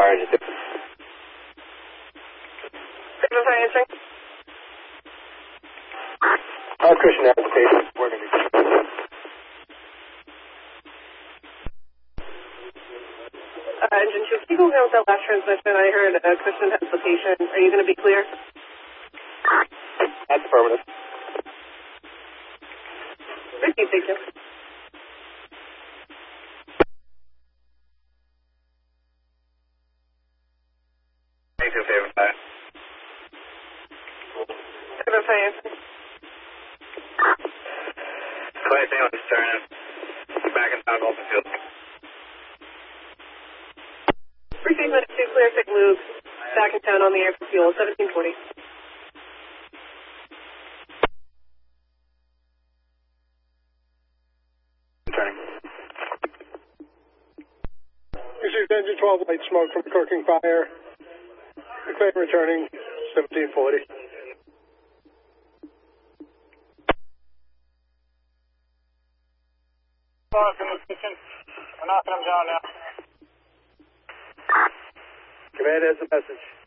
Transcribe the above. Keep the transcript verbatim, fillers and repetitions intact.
fire engine two. Signal fire answering. Uh, Christian application. We're going to be. Uh, engine two, can you go ahead with that last transmission? I heard uh, Christian has location. Are you going to be clear? That's affirmative. Repeat, thank you. Thank you, favor five. Signal fire answering. Flight Saint Louis, turning. Back in town, open field. Received minute two, clear, sick move. Back in town on the air for fuel, seventeen forty. Turning. Received engine twelve, light smoke from corking fire. Clear returning, seventeen forty. From the kitchen. We're knocking them down now. Command has a message.